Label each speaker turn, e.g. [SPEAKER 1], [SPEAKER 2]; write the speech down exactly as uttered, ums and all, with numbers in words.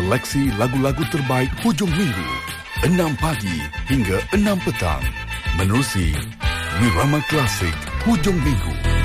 [SPEAKER 1] seleksi lagu-lagu terbaik hujung minggu. enam pagi hingga enam petang. Menerusi Wirama Klasik Hujung Minggu.